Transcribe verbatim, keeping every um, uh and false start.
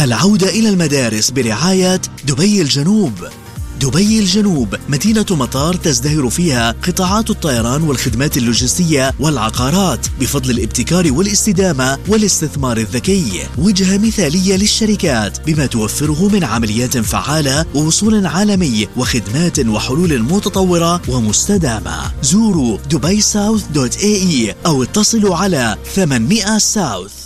العودة إلى المدارس برعاية دبي الجنوب. دبي الجنوب مدينة مطار تزدهر فيها قطاعات الطيران والخدمات اللوجستية والعقارات بفضل الابتكار والاستدامة والاستثمار الذكي. وجهة مثالية للشركات بما توفره من عمليات فعالة ووصول عالمي وخدمات وحلول متطورة ومستدامة. زوروا دبي ساوث دوت اي اي أو اتصلوا على ثمانمئة ساوث.